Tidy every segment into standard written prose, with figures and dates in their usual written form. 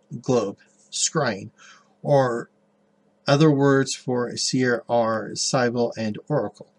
globe, scrying, or other words for seer are sibyl and oracle.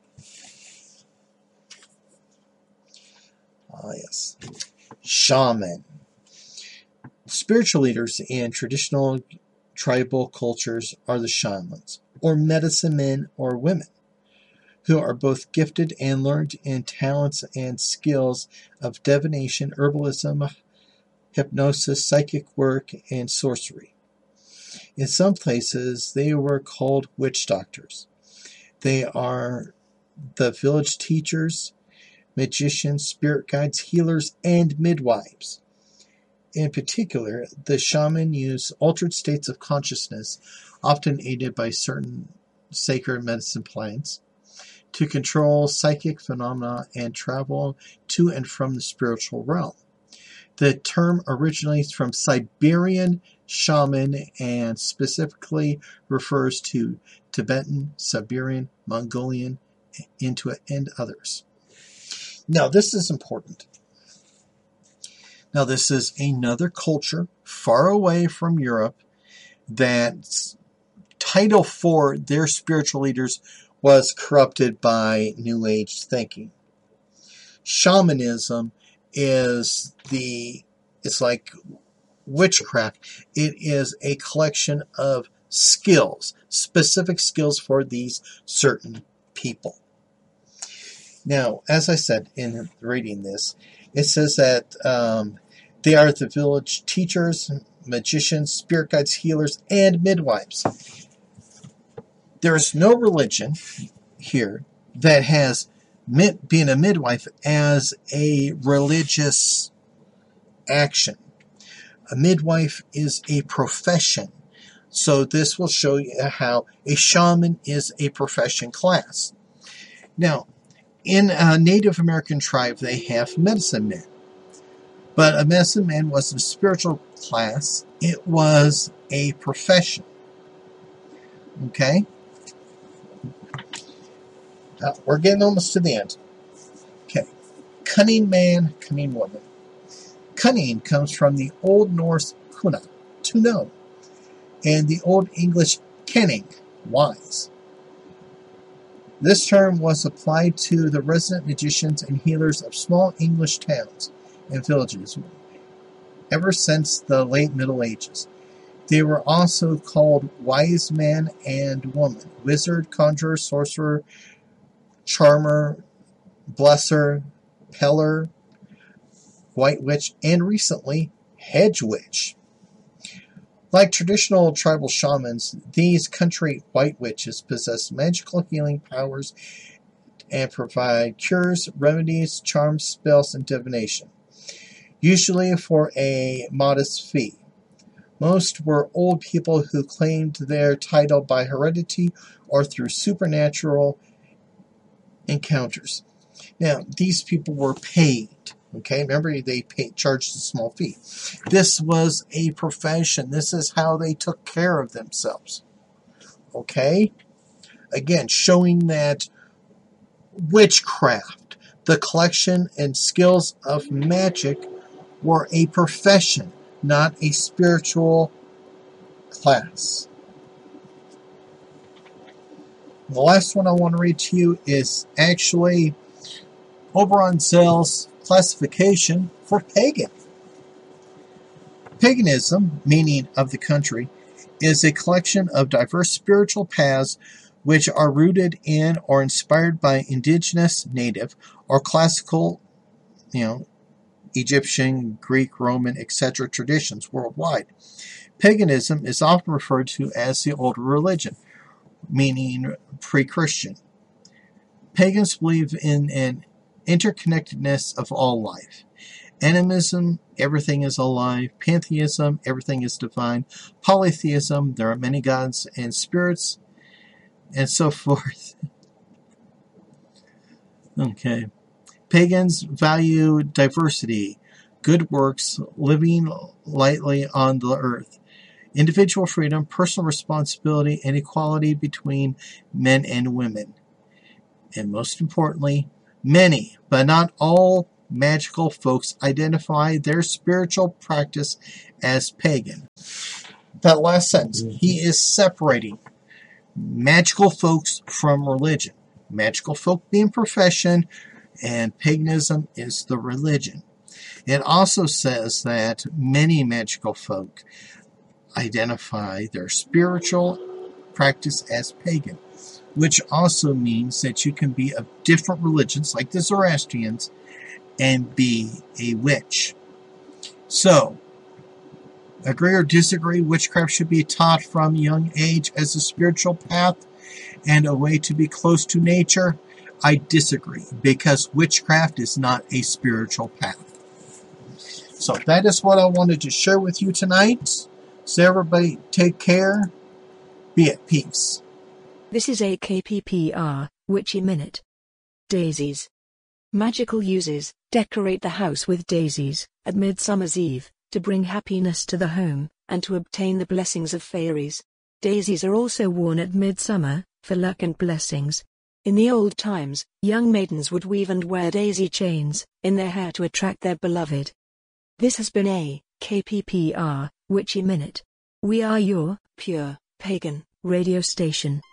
Yes. Shaman. Spiritual leaders in traditional tribal cultures are the shamans, or medicine men or women, who are both gifted and learned in talents and skills of divination, herbalism, hypnosis, psychic work, and sorcery. In some places, they were called witch doctors. They are the village teachers, magicians, spirit guides, healers, and midwives. In particular, the shaman use altered states of consciousness, often aided by certain sacred medicine plants, to control psychic phenomena and travel to and from the spiritual realm. The term originates from Siberian shaman and specifically refers to Tibetan, Siberian, Mongolian, Inuit, and others. Now, this is important. Now, this is another culture far away from Europe that title for their spiritual leaders was corrupted by New Age thinking. Shamanism it's like witchcraft. It is a collection of skills, specific skills for these certain people. Now, as I said in reading this, it says that they are the village teachers, magicians, spirit guides, healers, and midwives. There is no religion here that has being a midwife as a religious action. A midwife is a profession. So this will show you how a shaman is a profession class. Now, in a Native American tribe, they have medicine men. But a medicine man wasn't a spiritual class. It was a profession. Okay? Now, we're getting almost to the end. Okay. Cunning man, cunning woman. Cunning comes from the Old Norse kuna, to know, and the Old English kenning, wise. This term was applied to the resident magicians and healers of small English towns and villages ever since the late Middle Ages. They were also called wise man and woman, wizard, conjurer, sorcerer, charmer, blesser, peller, white witch, and recently, hedge witch. Like traditional tribal shamans, these country white witches possess magical healing powers and provide cures, remedies, charms, spells, and divination, usually for a modest fee. Most were old people who claimed their title by heredity or through supernatural encounters. Now, these people were paid. Okay, remember they charged a small fee. This was a profession. This is how they took care of themselves. Okay? Again, showing that witchcraft, the collection and skills of magic, were a profession, not a spiritual class. The last one I want to read to you is actually Oberon Zell's classification for pagan. Paganism, meaning of the country, is a collection of diverse spiritual paths which are rooted in or inspired by indigenous, native, or classical, Egyptian, Greek, Roman, etc. traditions worldwide. Paganism is often referred to as the older religion, meaning pre-Christian. Pagans believe in an interconnectedness of all life. Animism, everything is alive. Pantheism, everything is divine. Polytheism, there are many gods and spirits, and so forth. Okay. Pagans value diversity, good works, living lightly on the earth, individual freedom, personal responsibility, and equality between men and women. And most importantly, many, but not all, magical folks identify their spiritual practice as pagan. That last sentence, he is separating magical folks from religion. Magical folk being profession, and paganism is the religion. It also says that many magical folk identify their spiritual practice as pagan, which also means that you can be of different religions, like the Zoroastrians, and be a witch. So, agree or disagree, witchcraft should be taught from a young age as a spiritual path and a way to be close to nature? I disagree, because witchcraft is not a spiritual path. So that is what I wanted to share with you tonight. So everybody take care. Be at peace. This is a KPPR Witchy Minute. Daisies. Magical uses: decorate the house with daisies at Midsummer's Eve to bring happiness to the home and to obtain the blessings of fairies. Daisies are also worn at midsummer for luck and blessings. In the old times, young maidens would weave and wear daisy chains in their hair to attract their beloved. This has been a KPPR Witchy Minute. We are your pure pagan radio station.